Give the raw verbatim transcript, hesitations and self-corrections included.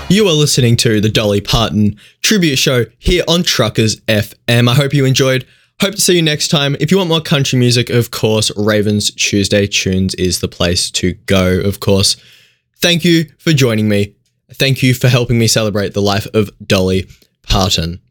You are listening to the Dolly Parton tribute show here on Truckers F M. I hope you enjoyed. Hope to see you next time. If you want more country music, of course, Ravens Tuesday Tunes is the place to go, of course. Thank you for joining me. Thank you for helping me celebrate the life of Dolly Parton.